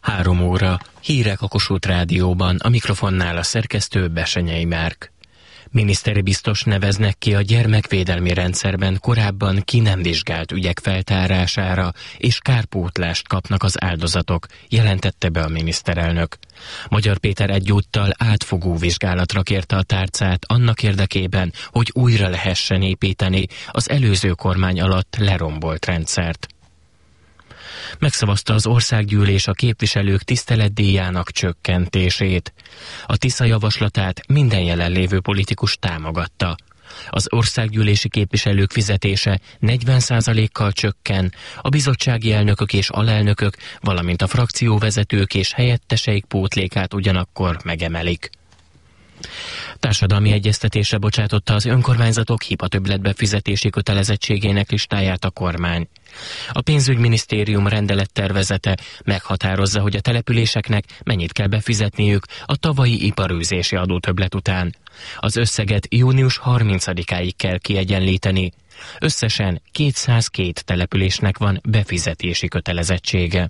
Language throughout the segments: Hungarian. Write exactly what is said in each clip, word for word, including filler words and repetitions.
Három óra, hírek a Kossuth Rádióban, a mikrofonnál a szerkesztő Besenyei Márk. Miniszteri biztos neveznek ki a gyermekvédelmi rendszerben korábban ki nem vizsgált ügyek feltárására, és kárpótlást kapnak az áldozatok, jelentette be a miniszterelnök. Magyar Péter egyúttal átfogó vizsgálatra kérte a tárcát annak érdekében, hogy újra lehessen építeni az előző kormány alatt lerombolt rendszert. Megszavazta az országgyűlés a képviselők tiszteletdíjának csökkentését. A Tisza javaslatát minden jelenlévő politikus támogatta. Az országgyűlési képviselők fizetése negyven százalékkal csökken, a bizottsági elnökök és alelnökök, valamint a frakcióvezetők és helyetteseik pótlékát ugyanakkor megemelik. Társadalmi egyeztetésre bocsátotta az önkormányzatok hibatöbbletbe fizetési kötelezettségének listáját a kormány. A pénzügyminisztérium rendelettervezete meghatározza, hogy a településeknek mennyit kell befizetniük a tavalyi iparűzési adótöbblet után. Az összeget június harmincadikáig kell kiegyenlíteni. Összesen kétszázkettő településnek van befizetési kötelezettsége.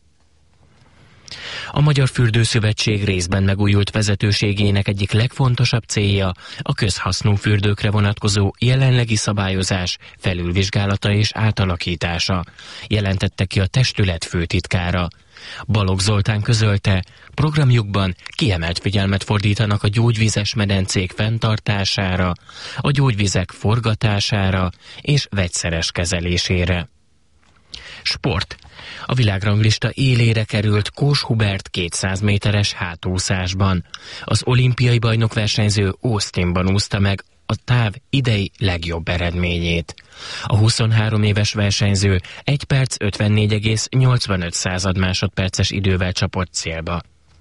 A Magyar Fürdőszövetség részben megújult vezetőségének egyik legfontosabb célja a közhasznú fürdőkre vonatkozó jelenlegi szabályozás felülvizsgálata és átalakítása, jelentette ki a testület főtitkára. Balogh Zoltán közölte, programjukban kiemelt figyelmet fordítanak a gyógyvizes medencék fenntartására, a gyógyvizek forgatására és vegyszeres kezelésére. Sport. A világranglista élére került Kós Hubert kétszáz méteres hátúszásban. Az olimpiai bajnok versenyző Austinban úszta meg a táv idei legjobb eredményét. A huszonhárom éves versenyző egy perc ötvennégy egész nyolcvanöt másodperces idővel csapott célba.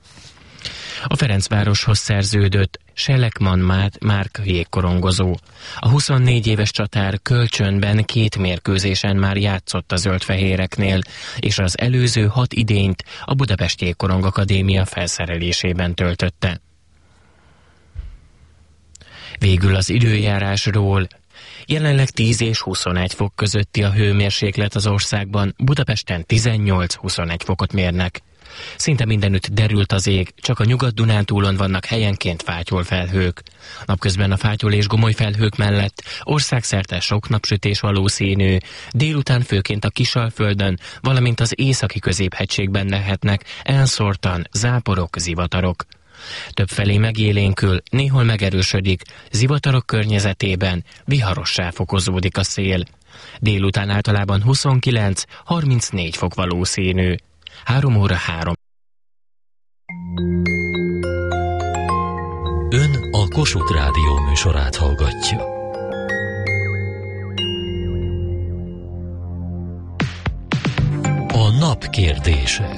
A Ferencvároshoz szerződött Selekman Márk jégkorongozó. A huszonnégy éves csatár kölcsönben két mérkőzésen már játszott a zöldfehéreknél, és az előző hat idényt a Budapest Jégkorong Akadémia felszerelésében töltötte. Végül az időjárásról. Jelenleg tíz és huszonegy fok közötti a hőmérséklet az országban, Budapesten tizennyolc-huszonegy fokot mérnek. Szinte mindenütt derült az ég, csak a Nyugat-Dunántúlon vannak helyenként fátyolfelhők. Napközben a fátyol és gomoly felhők mellett országszerte sok napsütés valószínű, délután főként a Kisalföldön, valamint az északi középhegységben lehetnek elszórtan záporok, zivatarok. Többfelé megélénkül, néhol megerősödik, zivatarok környezetében viharossá fokozódik a szél. Délután általában huszonkilenc-harmincnégy fok valószínű. Három óra három. Ön a Kossuth Rádió műsorát hallgatja. A nap kérdése.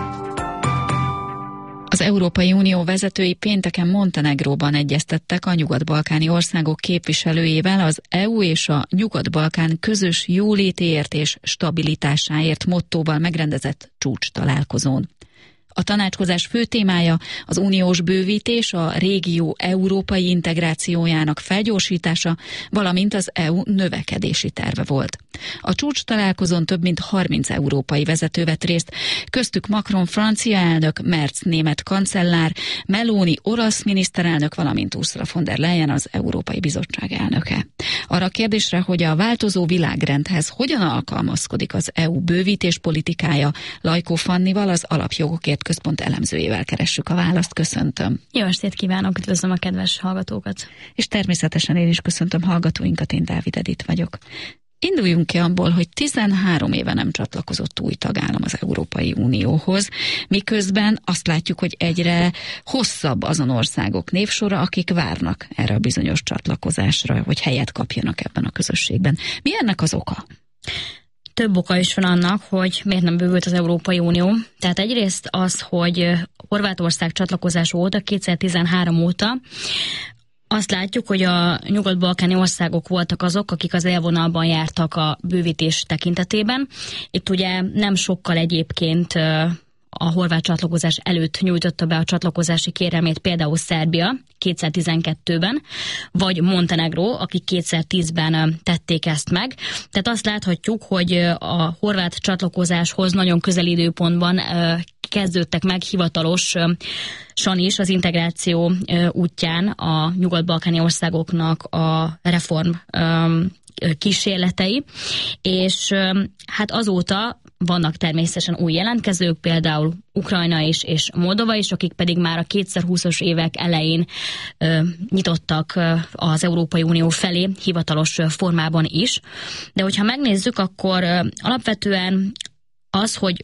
Az Európai Unió vezetői pénteken Montenegróban egyeztettek a nyugat-balkáni országok képviselőjével az é u és a Nyugat-Balkán közös jólétéért és stabilitásáért mottóval megrendezett csúcs találkozón. A tanácskozás fő témája az uniós bővítés, a régió európai integrációjának felgyorsítása, valamint az é u növekedési terve volt. A csúcs találkozón több mint harminc európai vezető vett részt, köztük Macron francia elnök, Merz német kancellár, Meloni orosz miniszterelnök, valamint Ursula von der Leyen az Európai Bizottság elnöke. Arra a kérdésre, hogy a változó világrendhez hogyan alkalmazkodik az é u bővítés politikája, Lajkó Fannival, az Alapjogokért Központ elemzőjével keressük a választ. Köszöntöm. Jó estét kívánok, üdvözlöm a kedves hallgatókat. És természetesen én is köszöntöm hallgatóinkat, én Dávid Edith vagyok. Induljunk ki abból, hogy tizenhárom éve nem csatlakozott új tagállam az Európai Unióhoz, miközben azt látjuk, hogy egyre hosszabb azon országok névsora, akik várnak erre a bizonyos csatlakozásra, hogy helyet kapjanak ebben a közösségben. Mi ennek az oka? Több oka is van annak, hogy miért nem bővült az Európai Unió. Tehát egyrészt az, hogy Horvátország csatlakozása óta, kétezer-tizenhárom óta azt látjuk, hogy a nyugat-balkáni országok voltak azok, akik az élvonalban jártak a bővítés tekintetében. Itt ugye nem sokkal egyébként a horvát csatlakozás előtt nyújtotta be a csatlakozási kérelmét például Szerbia kétezer-tizenkettőben, vagy Montenegró, akik kétezer-tízben tették ezt meg. Tehát azt láthatjuk, hogy a horvát csatlakozáshoz nagyon közeli időpontban kezdődtek meg hivatalosan is az integráció útján a nyugat-balkáni országoknak a reform kísérletei, és hát azóta vannak természetesen új jelentkezők, például Ukrajna is, és Moldova is, akik pedig már a kétezer-húszas évek elején ö, nyitottak ö, az Európai Unió felé hivatalos ö, formában is. De hogyha megnézzük, akkor ö, alapvetően az, hogy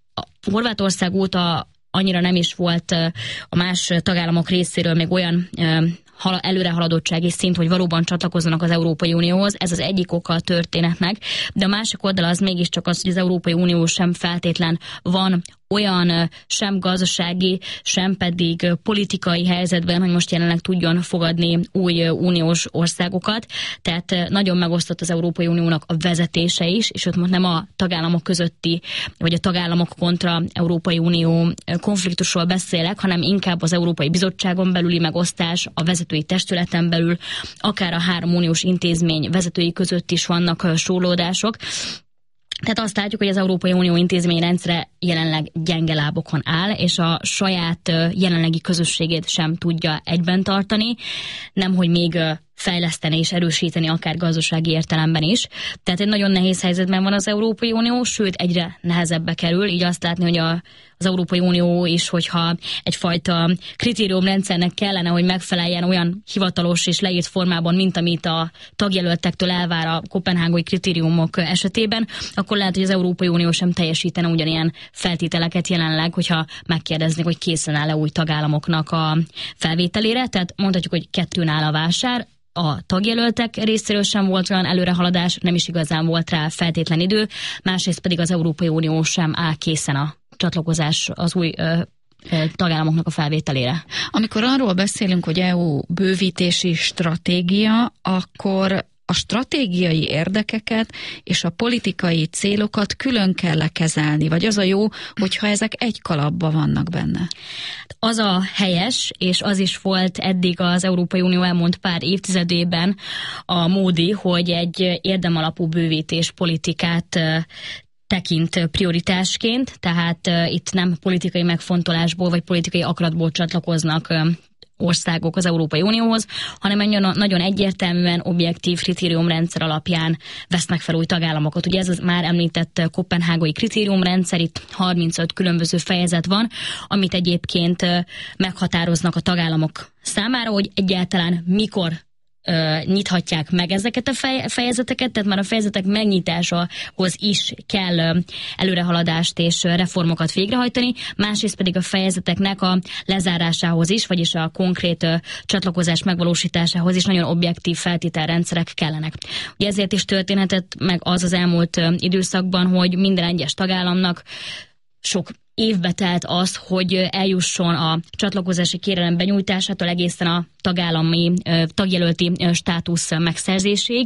a Horvátország óta annyira nem is volt ö, a más tagállamok részéről még olyan ö, előrehaladottsági szint, hogy valóban csatlakozzanak az Európai Unióhoz. Ez az egyik oka a történetnek, de a másik oldal az mégiscsak az, hogy az Európai Unió sem feltétlen van olyan sem gazdasági, sem pedig politikai helyzetben, hogy most jelenleg tudjon fogadni új uniós országokat. Tehát nagyon megosztott az Európai Uniónak a vezetése is, és ott most nem a tagállamok közötti, vagy a tagállamok kontra Európai Unió konfliktusról beszélek, hanem inkább az Európai Bizottságon belüli megosztás, a vezetői testületen belül, akár a három uniós intézmény vezetői között is vannak sorlódások. Tehát azt látjuk, hogy az Európai Unió intézményrendszere jelenleg gyenge lábokon áll, és a saját jelenlegi közösségét sem tudja egyben tartani, nemhogy még fejleszteni és erősíteni, akár gazdasági értelemben is. Tehát egy nagyon nehéz helyzetben van az Európai Unió, sőt egyre nehezebbe kerül, így azt látni, hogy a, az Európai Unió is, hogyha egyfajta kritériumrendszernek kellene, hogy megfeleljen olyan hivatalos és leírt formában, mint amit a tagjelöltektől elvár a koppenhágai kritériumok esetében, akkor lehet, hogy az Európai Unió sem teljesítene ugyanilyen feltételeket jelenleg, hogyha megkérdeznék, hogy készen áll-e új tagállamoknak a felvételére. Tehát mondhatjuk, hogy kettőn áll a vásár. A tagjelöltek részéről sem volt olyan előrehaladás, nem is igazán volt rá feltétlen idő, másrészt pedig az Európai Unió sem áll készen a csatlakozás az új ö, ö, tagállamoknak a felvételére. Amikor arról beszélünk, hogy é u bővítési stratégia, akkor a stratégiai érdekeket és a politikai célokat külön kell kezelni, vagy az a jó, hogyha ezek egy kalapban vannak benne? Az a helyes, és az is volt eddig az Európai Unió elmúlt pár évtizedében a módi, hogy egy érdemalapú bővítés politikát tekint prioritásként, tehát itt nem politikai megfontolásból vagy politikai akaratból csatlakoznak országok az Európai Unióhoz, hanem egy nagyon egyértelműen objektív kritériumrendszer alapján vesznek fel új tagállamokat. Ugye ez az már említett koppenhágai kritériumrendszer, itt harmincöt különböző fejezet van, amit egyébként meghatároznak a tagállamok számára, hogy egyáltalán mikor Uh, nyithatják meg ezeket a fej- fejezeteket, tehát már a fejezetek megnyitásához is kell uh, előrehaladást és uh, reformokat végrehajtani, másrészt pedig a fejezeteknek a lezárásához is, vagyis a konkrét uh, csatlakozás megvalósításához is nagyon objektív feltételrendszerek kellenek. Ugye ezért is történhetett meg az az elmúlt uh, időszakban, hogy minden egyes tagállamnak sok évbe telt az, hogy eljusson a csatlakozási kérelem benyújtásától egészen a tagállami tagjelölti státusz megszerzéséig.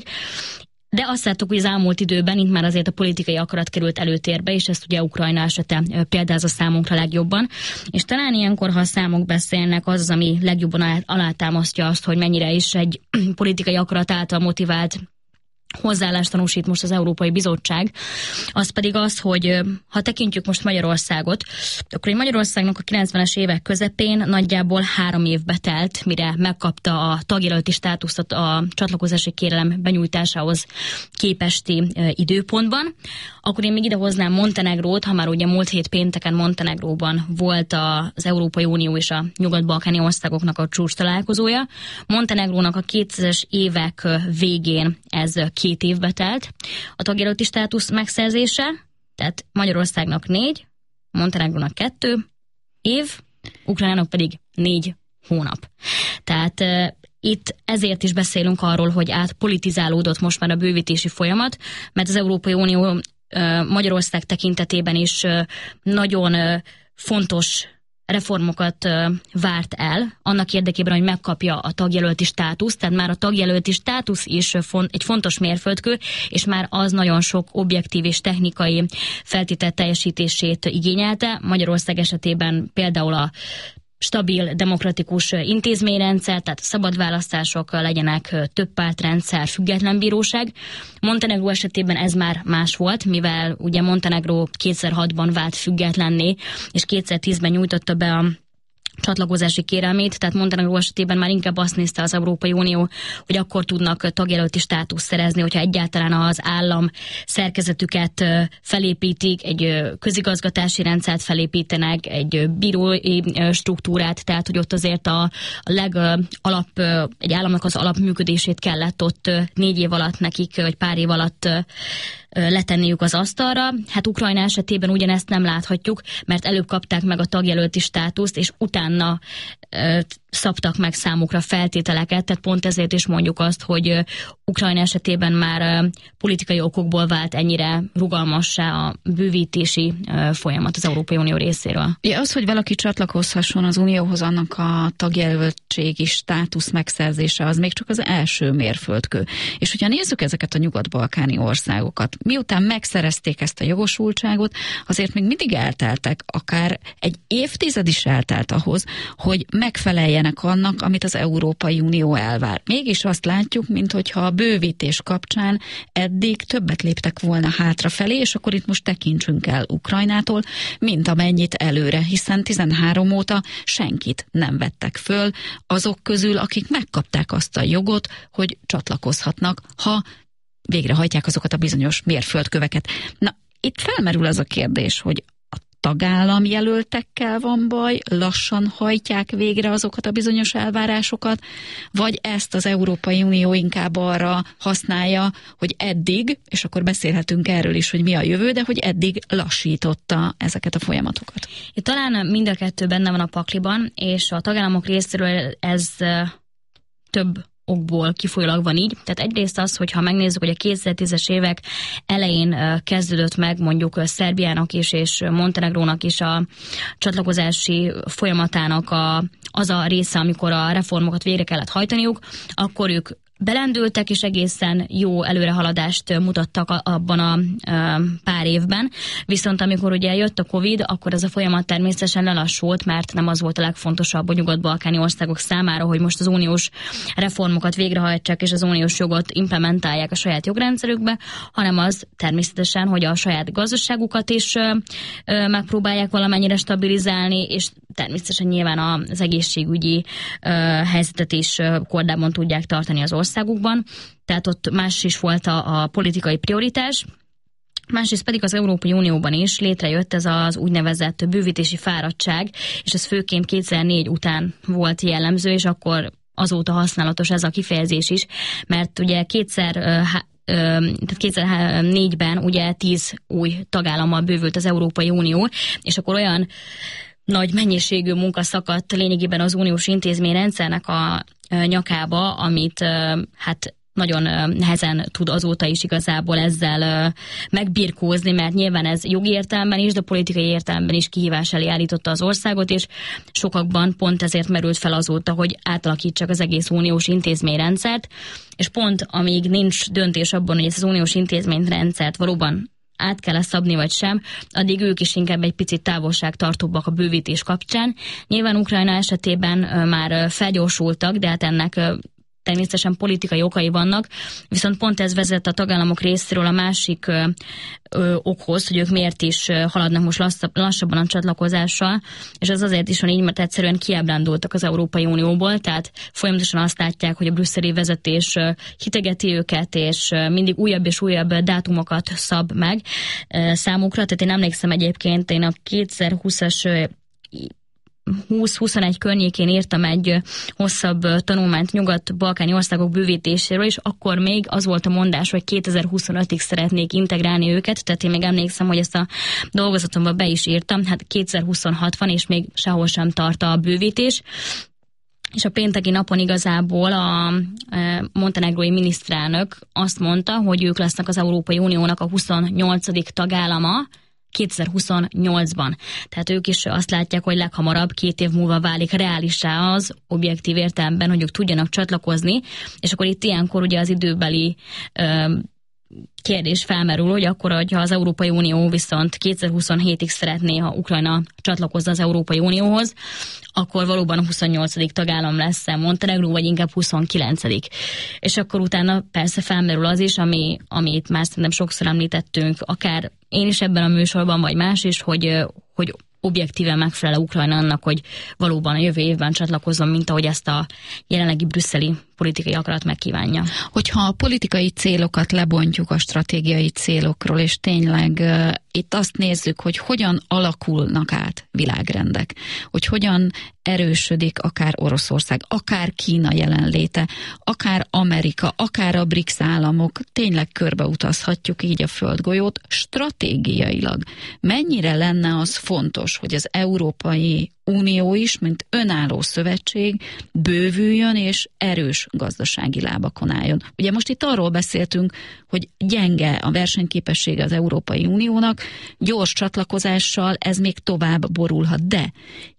De azt láttuk, hogy az elmúlt időben itt már azért a politikai akarat került előtérbe, és ezt ugye Ukrajna esete példázza számunkra legjobban. És talán ilyenkor, ha a számok beszélnek, az az, ami legjobban alátámasztja azt, hogy mennyire is egy politikai akarat által motivált hozzáállást tanúsít most az Európai Bizottság, az pedig az, hogy ha tekintjük most Magyarországot, akkor Magyarországnak a kilencvenes évek közepén nagyjából három évbe telt, mire megkapta a tagjelölti státuszt a csatlakozási kérelem benyújtásához képesti időpontban. Akkor én még idehoznám Montenegrót, ha már ugye múlt hét pénteken Montenegróban volt az Európai Unió és a nyugat-balkáni országoknak a csúcs találkozója. Montenegrónak a kétezres évek végén ez két évbe telt a tagjelölti státusz megszerzése, tehát Magyarországnak négy, Montenegrónak kettő év, Ukrajnának pedig négy hónap. Tehát uh, itt ezért is beszélünk arról, hogy átpolitizálódott most már a bővítési folyamat, mert az Európai Unió uh, Magyarország tekintetében is uh, nagyon uh, fontos reformokat uh, várt el, annak érdekében, hogy megkapja a tagjelölti státuszt, tehát már a tagjelölti státusz is font, egy fontos mérföldkő, és már az nagyon sok objektív és technikai feltétel teljesítését igényelte. Magyarország esetében például a stabil, demokratikus intézményrendszer, tehát szabad választások legyenek, több pártrendszer, független bíróság. Montenegró esetében ez már más volt, mivel ugye Montenegró kétezer-hatban vált függetlenné, és kétezer-tízben nyújtotta be a csatlakozási kérelmét, tehát Montenegró esetében már inkább azt nézte az Európai Unió, hogy akkor tudnak tagjelölti státuszt szerezni, hogyha egyáltalán az állam szerkezetüket felépítik, egy közigazgatási rendszert felépítenek, egy bírói struktúrát, tehát hogy ott azért a, a legalap, egy államnak az alapműködését kellett ott négy év alatt nekik, vagy pár év alatt letenniük az asztalra. Hát Ukrajna esetében ugyanezt nem láthatjuk, mert előbb kapták meg a tagjelölti státuszt, és utána ö, szabtak meg számukra feltételeket, tehát pont ezért is mondjuk azt, hogy ö, Ukrajna esetében már ö, politikai okokból vált ennyire rugalmassá a bővítési ö, folyamat az Európai Unió részéről. Ja, az, hogy valaki csatlakozhasson az Unióhoz, annak a tagjelöltségi státusz megszerzése, az még csak az első mérföldkő. És hogyha nézzük ezeket a nyugat-balkáni országokat, miután megszerezték ezt a jogosultságot, azért még mindig elteltek, akár egy évtized is eltelt ahhoz, hogy megfeleljenek annak, amit az Európai Unió elvár. Mégis azt látjuk, minthogyha a bővítés kapcsán eddig többet léptek volna hátrafelé, és akkor itt most tekintsünk el Ukrajnától, mint amennyit előre, hiszen tizenhárom óta senkit nem vettek föl azok közül, akik megkapták azt a jogot, hogy csatlakozhatnak, ha végrehajtják azokat a bizonyos mérföldköveket. Na, itt felmerül az a kérdés, hogy a tagállam jelöltekkel van baj, lassan hajtják végre azokat a bizonyos elvárásokat, vagy ezt az Európai Unió inkább arra használja, hogy eddig, és akkor beszélhetünk erről is, hogy mi a jövő, de hogy eddig lassította ezeket a folyamatokat. Itt talán mind a kettő benne van a pakliban, és a tagállamok részéről ez több okból kifolyólag van így. Tehát egyrészt az, hogyha megnézzük, hogy a kétezer-tízes évek elején kezdődött meg mondjuk Szerbiának is és Montenegrónak is a csatlakozási folyamatának a, az a része, amikor a reformokat végre kellett hajtaniuk, akkor ők belendültek, és egészen jó előrehaladást mutattak abban a pár évben. Viszont amikor ugye jött a Covid, akkor ez a folyamat természetesen lelassult, mert nem az volt a legfontosabb a nyugat-balkáni országok számára, hogy most az uniós reformokat végrehajtsák, és az uniós jogot implementálják a saját jogrendszerükbe, hanem az természetesen, hogy a saját gazdaságukat is megpróbálják valamennyire stabilizálni, és természetesen nyilván az egészségügyi helyzetet is kordában tudják tartani az országukban, tehát ott más is volt a, a politikai prioritás. Másrészt pedig az Európai Unióban is létrejött ez az úgynevezett bővítési fáradtság, és ez főként kétezer-négy után volt jellemző, és akkor azóta használatos ez a kifejezés is, mert ugye kétszer tehát kétezer-négyben ugye tíz új tagállammal bővült az Európai Unió, és akkor olyan nagy mennyiségű munka szakadt lényegében az uniós intézményrendszernek a nyakába, amit hát nagyon nehezen tud azóta is igazából ezzel megbirkózni, mert nyilván ez jogi értelemben is, de politikai értelemben is kihívás elé állította az országot, és sokakban pont ezért merült fel azóta, hogy átalakítsak az egész uniós intézményrendszert, és pont amíg nincs döntés abban, hogy ezt az uniós intézményrendszert valóban át kell szabni vagy sem, addig ők is inkább egy picit távolságtartóbbak a bővítés kapcsán. Nyilván Ukrajna esetében már felgyorsultak, de hát ennek természetesen politikai okai vannak, viszont pont ez vezet a tagállamok részéről a másik ö, ö, okhoz, hogy ők miért is haladnak most lasszabb, lassabban a csatlakozással, és ez azért is van így, mert egyszerűen kiábrándultak az Európai Unióból, tehát folyamatosan azt látják, hogy a brüsszeli vezetés hitegeti őket, és mindig újabb és újabb dátumokat szab meg számukra, tehát én emlékszem egyébként, én a kétezer-húszas húsz-huszonegy környékén írtam egy hosszabb tanulmányt nyugat-balkáni országok bővítéséről, és akkor még az volt a mondás, hogy kétezer-huszonötig szeretnék integrálni őket, tehát én még emlékszem, hogy ezt a dolgozatomban be is írtam, hát kétezer-huszonhat van, és még sehol sem tart a bővítés. És a pénteki napon igazából a montenegrói miniszterelnök azt mondta, hogy ők lesznek az Európai Uniónak a huszonnyolcadik tagállama, kétezer-huszonnyolcban. Tehát ők is azt látják, hogy leghamarabb két év múlva válik reálissá az objektív értelemben, hogy ők tudjanak csatlakozni, és akkor itt ilyenkor ugye az időbeli ö, kérdés felmerül, hogy akkor, hogyha az Európai Unió viszont kétezer-huszonhétig szeretné, ha Ukrajna csatlakozna az Európai Unióhoz, akkor valóban a huszonnyolcadik tagállam lesz Montenegró, vagy inkább huszonkilencedik. És akkor utána persze felmerül az is, ami, amit már szerintem sokszor említettünk, akár én is ebben a műsorban, vagy más is, hogy, hogy objektíven megfelel Ukrajna annak, hogy valóban a jövő évben csatlakozzon, mint ahogy ezt a jelenlegi brüsszeli politikai akarat megkívánja. Hogyha a politikai célokat lebontjuk a stratégiai célokról, és tényleg uh, itt azt nézzük, hogy hogyan alakulnak át világrendek, hogy hogyan erősödik akár Oroszország, akár Kína jelenléte, akár Amerika, akár a BRICS államok, tényleg körbeutazhatjuk így a földgolyót stratégiailag. Mennyire lenne az fontos, hogy az Európai Unió is, mint önálló szövetség bővüljön és erős gazdasági lábakon álljon. Ugye most itt arról beszéltünk, hogy gyenge a versenyképessége az Európai Uniónak, gyors csatlakozással ez még tovább borulhat, de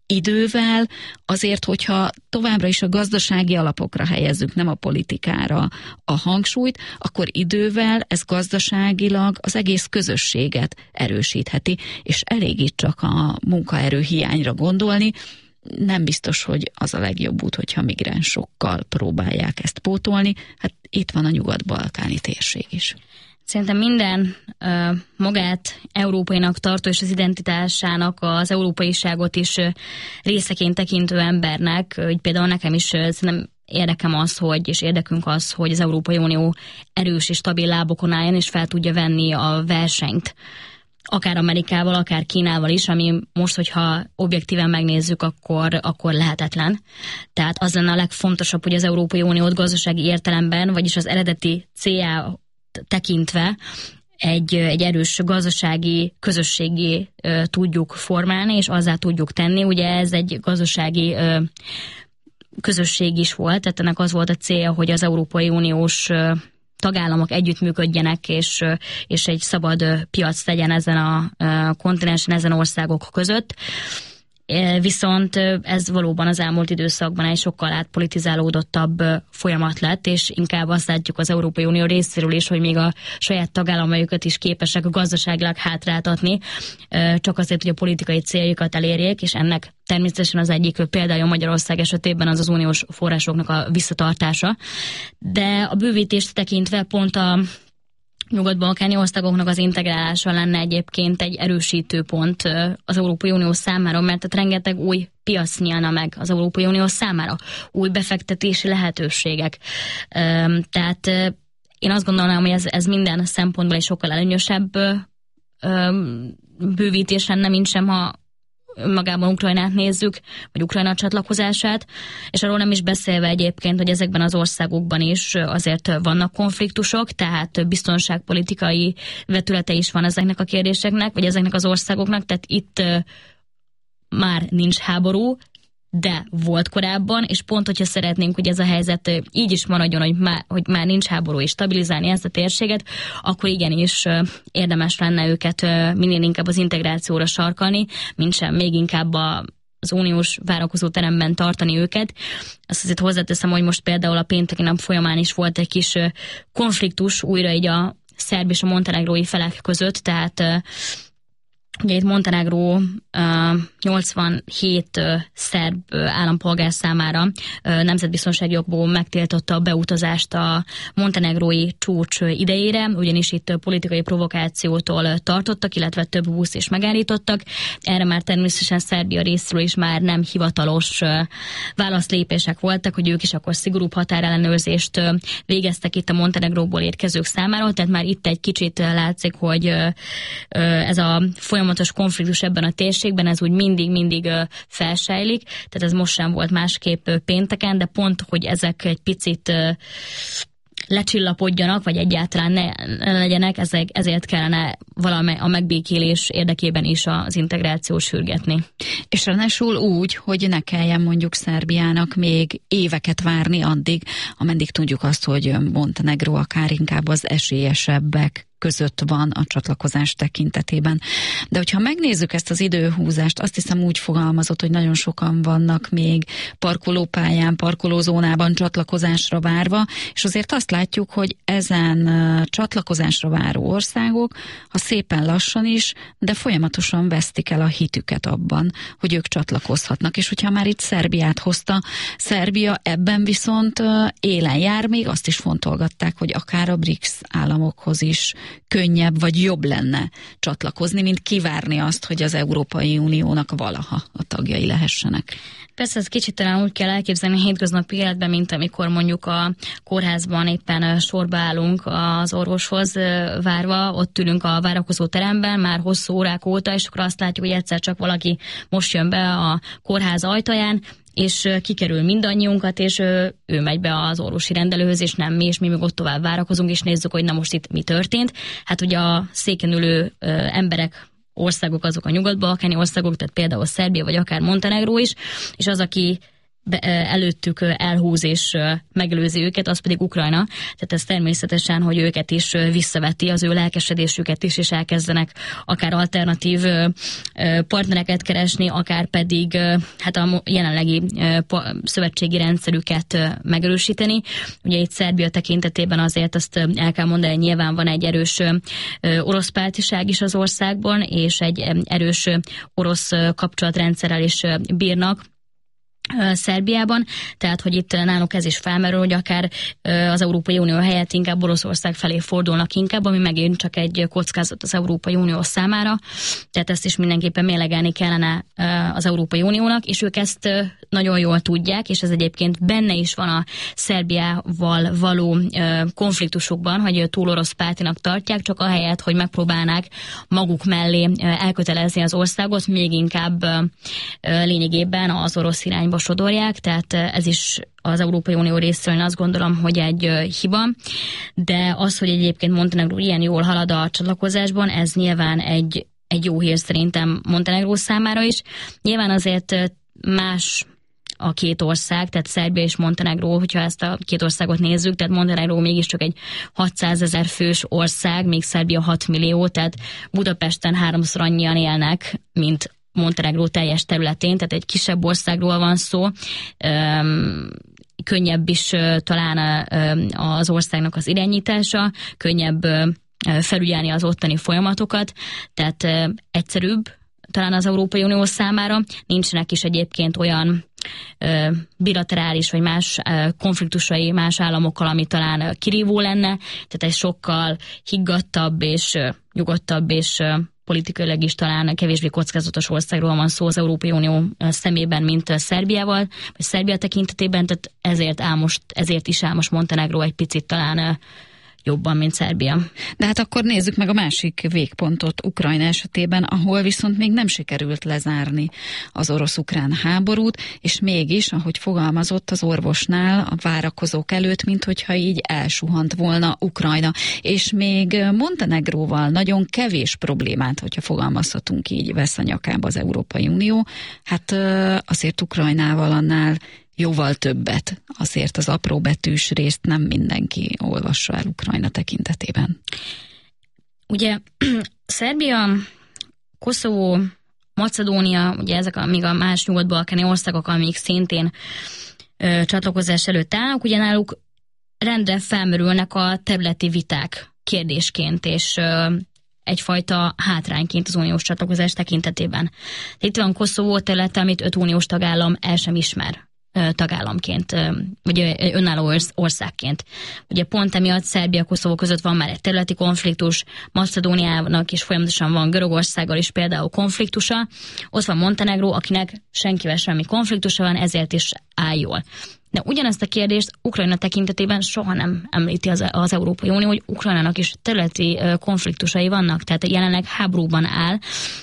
idővel azért, hogyha továbbra is a gazdasági alapokra helyezzük, nem a politikára a hangsúlyt, akkor idővel ez gazdaságilag az egész közösséget erősítheti, és elég itt csak a munkaerő hiányra gondolni. Nem biztos, hogy az a legjobb út, hogyha migránsokkal próbálják ezt pótolni. Hát itt van a nyugat-balkáni térség is. Szerintem minden uh, magát európainak tartó és az identitásának, az európaiságot is uh, részeként tekintő embernek, hogy például nekem is uh, szerintem érdekem az, hogy, és érdekünk az, hogy az Európai Unió erős és stabil lábokon álljon, és fel tudja venni a versenyt. Akár Amerikával, akár Kínával is, ami most, hogyha objektíven megnézzük, akkor, akkor lehetetlen. Tehát az lenne a legfontosabb, hogy az Európai Uniót gazdasági értelemben, vagyis az eredeti célja tekintve egy, egy erős gazdasági közösségé ö, tudjuk formálni, és azzá tudjuk tenni. Ugye ez egy gazdasági ö, közösség is volt, tehát ennek az volt a célja, hogy az Európai Uniós ö, tagállamok együttműködjenek, és, ö, és egy szabad ö, piac legyen ezen a ö, kontinensen, ezen országok között. Viszont ez valóban az elmúlt időszakban egy sokkal átpolitizálódottabb folyamat lett, és inkább azt látjuk az Európai Unió részéről is, hogy még a saját tagállamaikat is képesek a gazdaságilag hátráltatni, csak azért, hogy a politikai céljukat elérjék, és ennek természetesen az egyik példája Magyarország esetében az az uniós forrásoknak a visszatartása. De a bővítést tekintve pont a nyugat-balkáni országoknak az integrálása lenne egyébként egy erősítő pont az Európai Unió számára, mert tehát rengeteg új piac nyílna meg az Európai Unió számára, új befektetési lehetőségek. Tehát én azt gondolnám, hogy ez, ez minden szempontból egy sokkal előnyösebb bővítés lenne, mint sem, ha magában Ukrajnát nézzük, vagy Ukrajna csatlakozását, és arról nem is beszélve egyébként, hogy ezekben az országokban is azért vannak konfliktusok, tehát biztonságpolitikai vetülete is van ezeknek a kérdéseknek, vagy ezeknek az országoknak, tehát itt már nincs háború, de volt korábban, és pont, hogyha szeretnénk, hogy ez a helyzet így is maradjon, hogy már, hogy már nincs háború, és stabilizálni ezt a térséget, akkor igenis érdemes lenne őket minél inkább az integrációra sarkalni, mint sem még inkább a az uniós várakozó teremben tartani őket. Azt azért hozzáteszem, hogy most például a pénteki nap folyamán is volt egy kis konfliktus újra így a szerb és a montenegrói felek között, tehát ugye itt Montenegró uh, nyolcvanhét uh, szerb uh, állampolgár számára uh, nemzetbiztonsági okból megtiltotta a beutazást a montenegrói csúcs uh, idejére, ugyanis itt uh, politikai provokációtól uh, tartottak, illetve több busz is megállítottak. Erre már természetesen Szerbia részről is már nem hivatalos uh, válaszlépések voltak, hogy ők is akkor szigorúbb határellenőrzést uh, végeztek itt a Montenegróból érkezők számára, tehát már itt egy kicsit uh, látszik, hogy uh, uh, ez a folyamat konfliktus ebben a térségben, ez úgy mindig-mindig uh, felsejlik, tehát ez most sem volt másképp uh, pénteken, de pont, hogy ezek egy picit uh, lecsillapodjanak, vagy egyáltalán ne, ne legyenek, ezek, ezért kellene valami a megbékélés érdekében is az integrációt sürgetni. És ráadásul úgy, hogy ne kelljen mondjuk Szerbiának még éveket várni addig, ameddig tudjuk azt, hogy Montenegró akár inkább az esélyesebbek között van a csatlakozás tekintetében. De hogyha megnézzük ezt az időhúzást, azt hiszem úgy fogalmazott, hogy nagyon sokan vannak még parkolópályán, parkolózónában csatlakozásra várva, és azért azt látjuk, hogy ezen csatlakozásra váró országok, ha szépen lassan is, de folyamatosan vesztik el a hitüket abban, hogy ők csatlakozhatnak. És hogyha már itt Szerbiát hozta, Szerbia ebben viszont élen jár, még azt is fontolgatták, hogy akár a BRICS államokhoz is könnyebb vagy jobb lenne csatlakozni, mint kivárni azt, hogy az Európai Uniónak valaha a tagjai lehessenek. Persze, ez kicsit talán úgy kell elképzelni a hétköznapi életben, mint amikor mondjuk a kórházban éppen sorba állunk az orvoshoz várva, ott ülünk a várakozó teremben már hosszú órák óta, és akkor azt látjuk, hogy egyszer csak valaki most jön be a kórház ajtaján, és kikerül mindannyiunkat, és ő megy be az orvosi rendelőhöz, és nem mi, és mi még ott tovább várakozunk, és nézzük, hogy na most itt mi történt. Hát ugye a széken ülő emberek, országok azok a nyugat-balkáni országok, tehát például Szerbia, vagy akár Montenegró is, és az, aki be, előttük elhúz és megelőzi őket, az pedig Ukrajna. Tehát ez természetesen, hogy őket is visszaveti, az ő lelkesedésüket is, és elkezdenek akár alternatív partnereket keresni, akár pedig hát a jelenlegi szövetségi rendszerüket megerősíteni. Ugye itt Szerbia tekintetében azért azt el kell mondani, hogy nyilván van egy erős orosz pártiság is az országban, és egy erős orosz kapcsolatrendszerrel is bírnak Szerbiában, tehát hogy itt náluk ez is felmerül, hogy akár az Európai Unió helyett inkább Oroszország felé fordulnak inkább, ami megint csak egy kockázat az Európai Unió számára, tehát ezt is mindenképpen mérlegelni kellene az Európai Uniónak, és ők ezt nagyon jól tudják, és ez egyébként benne is van a Szerbiával való konfliktusokban, hogy túl orosz pártinak tartják, csak ahelyett, hogy megpróbálnák maguk mellé elkötelezni az országot, még inkább lényegében az orosz irányba sodorják, tehát ez is az Európai Unió részéről azt gondolom, hogy egy hiba, de az, hogy egyébként Montenegró ilyen jól halad a csatlakozásban, ez nyilván egy, egy jó hír szerintem Montenegró számára is. Nyilván azért más a két ország, tehát Szerbia és Montenegró, hogyha ezt a két országot nézzük, tehát Montenegró mégiscsak egy hatszázezer fős ország, még Szerbia hat millió, tehát Budapesten háromszor annyian élnek, mint Montenegró teljes területén, tehát egy kisebb országról van szó, Üm, könnyebb is talán az országnak az irányítása, könnyebb felügyelni az ottani folyamatokat, tehát egyszerűbb talán az Európai Unió számára, nincsenek is egyébként olyan bilaterális vagy más konfliktusai más államokkal, ami talán kirívó lenne, tehát egy sokkal higgadtabb és nyugodtabb és politikailag is talán kevésbé kockázatos országról van szó az Európai Unió szemében, mint Szerbiával, vagy Szerbia tekintetében, tehát ezért, áll most, ezért is áll most Montenegró egy picit talán jobban, mint Szerbia. De hát akkor nézzük meg a másik végpontot Ukrajna esetében, ahol viszont még nem sikerült lezárni az orosz-ukrán háborút, és mégis, ahogy fogalmazott az orvosnál a várakozók előtt, minthogyha így elsuhant volna Ukrajna. És még Montenegróval nagyon kevés problémát, hogyha fogalmazhatunk így, vesz a nyakába az Európai Unió. Hát azért Ukrajnával annál jóval többet. Azért az apróbetűs részt nem mindenki olvassa el Ukrajna tekintetében. Ugye Szerbia, Koszovó, Macedónia, ugye ezek a, még a más nyugat-balkáni országok, amik szintén ö, csatlakozás előtt állnak, ugye náluk rendre felmerülnek a területi viták kérdésként, és ö, egyfajta hátrányként az uniós csatlakozás tekintetében. Itt van Koszovó területe, amit öt uniós tagállam el sem ismer tagállamként, vagy önálló országként. Ugye pont emiatt Szerbia-Koszovó között van már egy területi konfliktus, Macedóniának is folyamatosan van Görögországgal is például konfliktusa, ott van Montenegró, akinek senkivel semmi konfliktusa van, ezért is áll jól. De ugyanezt a kérdést Ukrajna tekintetében soha nem említi az, az Európai Unió, hogy Ukrajnának is területi konfliktusai vannak, tehát jelenleg háborúban áll,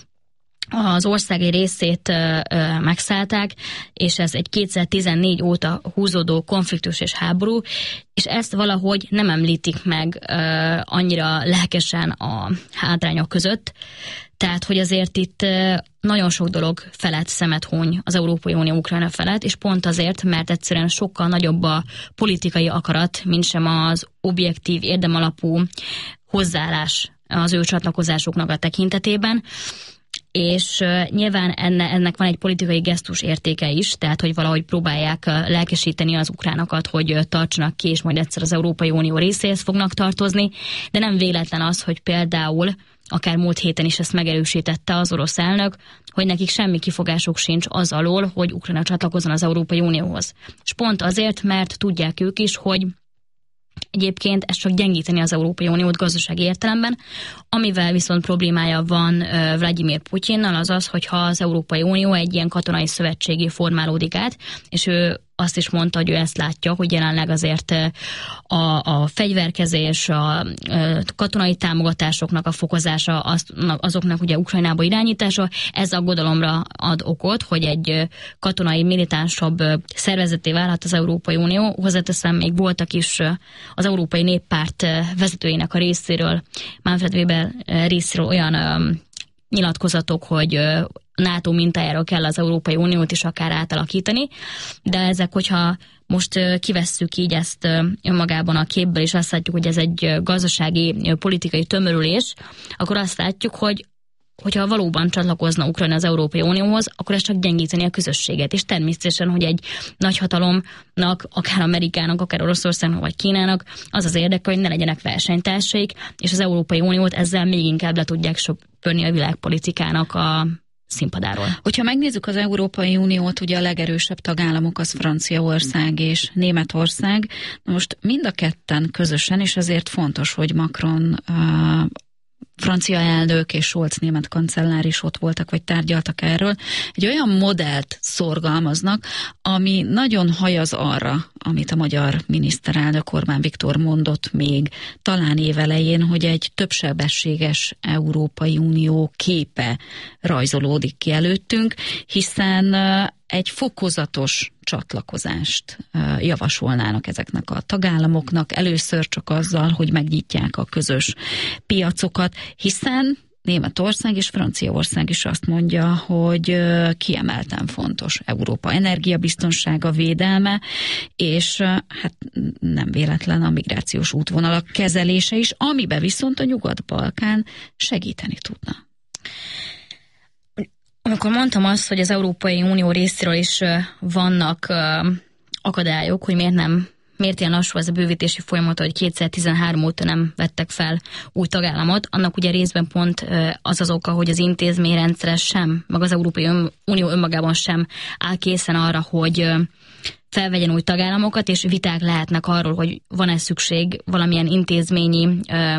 az ország egy részét ö, ö, megszállták, és ez egy kétezer-tizennégy óta húzódó konfliktus és háború, és ezt valahogy nem említik meg ö, annyira lelkesen a hátrányok között. Tehát, hogy azért itt nagyon sok dolog felett szemet huny az Európai Unió Ukrajna felett, és pont azért, mert egyszerűen sokkal nagyobb a politikai akarat, mint sem az objektív, érdemalapú hozzáállás az ő csatlakozásoknak a tekintetében. És uh, nyilván enne, ennek van egy politikai gesztus értéke is, tehát hogy valahogy próbálják uh, lelkesíteni az ukránokat, hogy uh, tartsanak ki, és majd egyszer az Európai Unió részéhez fognak tartozni, de nem véletlen az, hogy például akár múlt héten is ezt megerősítette az orosz elnök, hogy nekik semmi kifogásuk sincs az alól, hogy Ukrajna csatlakozzon az Európai Unióhoz. És pont azért, mert tudják ők is, hogy egyébként ez csak gyengíteni az Európai Uniót gazdasági értelemben, amivel viszont problémája van uh, Vladimir Putyinnal, az az, hogyha az Európai Unió egy ilyen katonai szövetségé formálódik át, és ő azt is mondta, hogy ő ezt látja, hogy jelenleg azért a, a fegyverkezés, a, a katonai támogatásoknak a fokozása, az, azoknak ugye Ukrajnába irányítása, ez aggodalomra ad okot, hogy egy katonai, militánsabb szervezetté válhat az Európai Unió. Hozzáteszem, még voltak is az Európai Néppárt vezetőinek a részéről, Manfred Weber részéről olyan nyilatkozatok, hogy NATO mintájáról kell az Európai Uniót is akár átalakítani, de ezek, hogyha most kivesszük így ezt önmagában a képből, és azt látjuk, hogy ez egy gazdasági, politikai tömörülés, akkor azt látjuk, hogy hogyha valóban csatlakozna Ukrajna az Európai Unióhoz, akkor ez csak gyengíteni a közösséget. És természetesen, hogy egy nagyhatalomnak, akár Amerikának, akár Oroszországnak, vagy Kínának az az érdeke, hogy ne legyenek versenytársaik, és az Európai Uniót ezzel még inkább le tudják söpörni a világpolitikának a színpadáról. Hogyha megnézzük az Európai Uniót, ugye a legerősebb tagállamok az Franciaország és Németország. Most mind a ketten közösen, és ezért fontos, hogy Macron uh, francia elnök és Scholz német kancellár is ott voltak, vagy tárgyaltak erről, egy olyan modellt szorgalmaznak, ami nagyon hajaz arra, amit a magyar miniszterelnök Orbán Viktor mondott még talán évelején, hogy egy többsebességes Európai Unió képe rajzolódik ki előttünk, hiszen egy fokozatos csatlakozást javasolnának ezeknek a tagállamoknak, először csak azzal, hogy megnyitják a közös piacokat, hiszen Németország és Franciaország is azt mondja, hogy kiemelten fontos Európa energiabiztonsága, védelme, és hát nem véletlen a migrációs útvonalak kezelése is, amiben viszont a Nyugat-Balkán segíteni tudna. Amikor mondtam azt, hogy az Európai Unió részéről is vannak akadályok, hogy miért nem, miért ilyen lassú ez a bővítési folyamat, hogy kétezer-tizenhárom óta nem vettek fel új tagállamot, annak ugye részben pont az az oka, hogy az intézményrendszer sem, meg az Európai Unió önmagában sem áll készen arra, hogy felvegyen új tagállamokat, és viták lehetnek arról, hogy van-e szükség valamilyen intézményi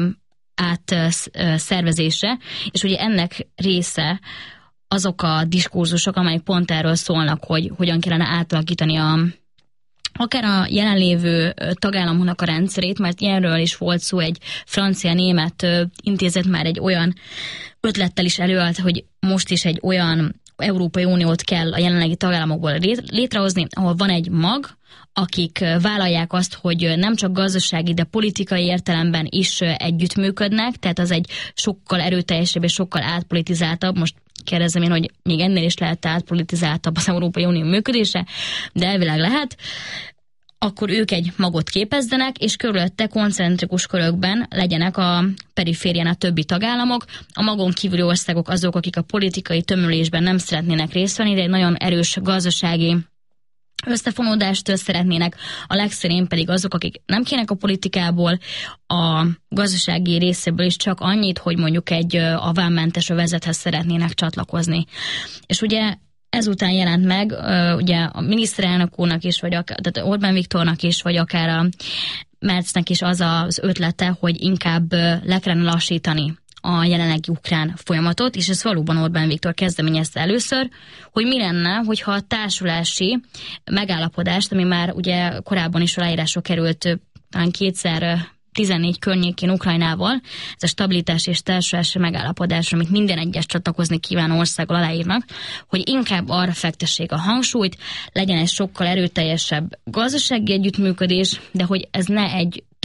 átszervezésre, és ugye ennek része azok a diskurzusok, amelyek pont erről szólnak, hogy hogyan kellene átalakítani a, akár a jelenlévő tagállamoknak a rendszerét, mert ilyenről is volt szó, egy francia-német intézet már egy olyan ötlettel is előállt, hogy most is egy olyan Európai Uniót kell a jelenlegi tagállamokból létrehozni, ahol van egy mag, akik vállalják azt, hogy nem csak gazdasági, de politikai értelemben is együttműködnek, tehát az egy sokkal erőteljesebb és sokkal átpolitizáltabb, most kérdezem én, hogy még ennél is lehet átpolitizáltabb az Európai Unió működése, de elvileg lehet, akkor ők egy magot képezzenek, és körülötte koncentrikus körökben legyenek a periférián a többi tagállamok. A magon kívüli országok azok, akik a politikai tömörülésben nem szeretnének részt venni, de egy nagyon erős gazdasági összefonódást szeretnének, a legszerény pedig azok, akik nem kérnek a politikából, a gazdasági részéből is csak annyit, hogy mondjuk egy a vámmentes övezethez szeretnének csatlakozni. És ugye ezután jelent meg ugye a miniszterelnök úrnak is, vagy akár, tehát Orbán Viktornak is, vagy akár a Merznek is az az ötlete, hogy inkább le kellene lassítani a jelenlegi ukrán folyamatot, és ez valóban Orbán Viktor kezdeményezte először, hogy mi lenne, hogyha a társulási megállapodást, ami már ugye korábban is aláírásra került talán kétezer-tizennégy környékén Ukrajnával, ez a stabilitás és társulási megállapodás, amit minden egyes csatlakozni kívánó országgal aláírnak, hogy inkább arra fektessék a hangsúlyt, legyen egy sokkal erőteljesebb gazdasági együttműködés, de hogy ez ne egy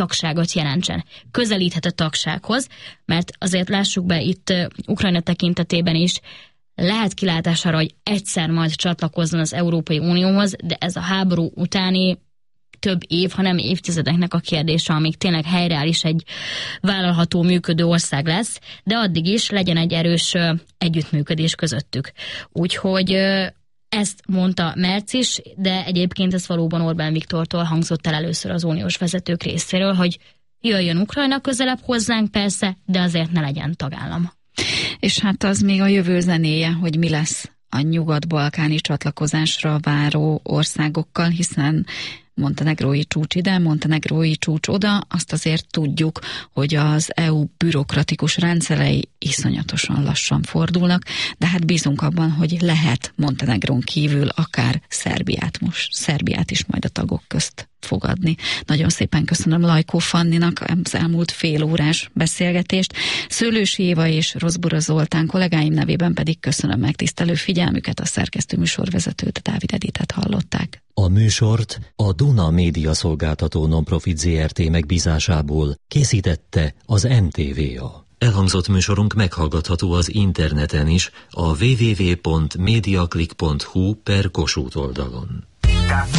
tagságot jelentsen. Közelíthet a tagsághoz, mert azért lássuk be, itt Ukrajna tekintetében is lehet kilátás arra, hogy egyszer majd csatlakozzon az Európai Unióhoz, de ez a háború utáni több év, hanem évtizedeknek a kérdése, amíg tényleg helyreáll is egy vállalható, működő ország lesz, de addig is legyen egy erős együttműködés közöttük. Úgyhogy ezt mondta Merz is, de egyébként ez valóban Orbán Viktortól hangzott el először az uniós vezetők részéről, hogy jöjjön Ukrajna közelebb hozzánk persze, de azért ne legyen tagállam. És hát az még a jövő zenéje, hogy mi lesz a nyugat-balkáni csatlakozásra váró országokkal, hiszen montenegrói csúcs ide, montenegrói csúcs oda, azt azért tudjuk, hogy az é u bürokratikus rendszerei iszonyatosan lassan fordulnak, de hát bízunk abban, hogy lehet Montenegrón kívül akár Szerbiát most, Szerbiát is majd a tagok közt fogadni. Nagyon szépen köszönöm Lajkó Fanninak az elmúlt fél órás beszélgetést. Szőlősi Éva és Rozbura Zoltán kollégáim nevében pedig köszönöm megtisztelő figyelmüket, a szerkesztő műsorvezetőt, Dávid Editet hallották. A műsort a Duna Média Szolgáltató Nonprofit zé er té megbízásából készítette az em té vé á. Elhangzott műsorunk meghallgatható az interneten is a double-u double-u double-u pont mediaclick pont hu per Kossuth oldalon.